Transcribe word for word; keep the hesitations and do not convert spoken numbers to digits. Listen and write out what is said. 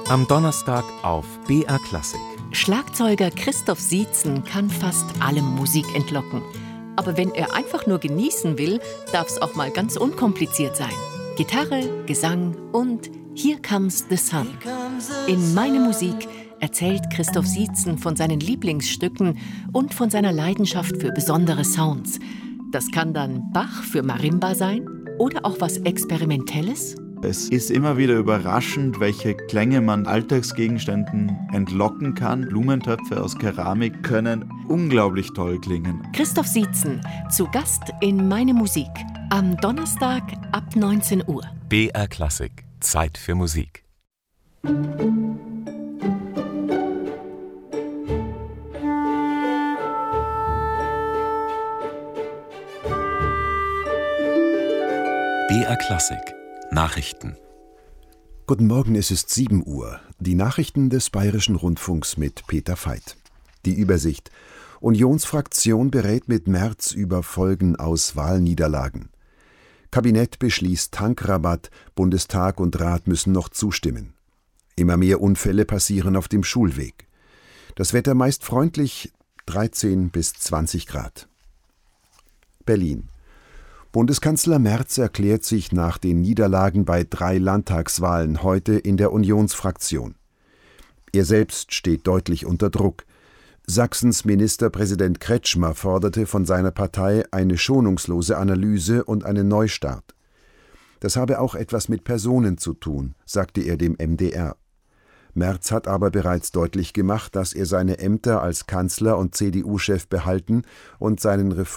Am Donnerstag auf B R Klassik. Schlagzeuger Christoph Sietzen kann fast alle Musik entlocken. Aber wenn er einfach nur genießen will, darf es auch mal ganz unkompliziert sein. Gitarre, Gesang und Here Comes the Sun. In Meine Musik erzählt Christoph Sietzen von seinen Lieblingsstücken und von seiner Leidenschaft für besondere Sounds. Das kann dann Bach für Marimba sein oder auch was Experimentelles. Es ist immer wieder überraschend, welche Klänge man Alltagsgegenständen entlocken kann. Blumentöpfe aus Keramik können unglaublich toll klingen. Christoph Sietzen, zu Gast in Meine Musik, am Donnerstag ab neunzehn Uhr. B R Klassik. Zeit für Musik. B R Klassik. Nachrichten. Guten Morgen, es ist sieben Uhr. Die Nachrichten des Bayerischen Rundfunks mit Peter Veit. Die Übersicht. Unionsfraktion berät mit Merz über Folgen aus Wahlniederlagen. Kabinett beschließt Tankrabatt, Bundestag und Rat müssen noch zustimmen. Immer mehr Unfälle passieren auf dem Schulweg. Das Wetter meist freundlich, dreizehn bis zwanzig Grad. Berlin. Bundeskanzler Merz erklärt sich nach den Niederlagen bei drei Landtagswahlen heute in der Unionsfraktion. Er selbst steht deutlich unter Druck. Sachsens Ministerpräsident Kretschmer forderte von seiner Partei eine schonungslose Analyse und einen Neustart. Das habe auch etwas mit Personen zu tun, sagte er dem M D R. Merz hat aber bereits deutlich gemacht, dass er seine Ämter als Kanzler und C D U-Chef behalten und seinen Reform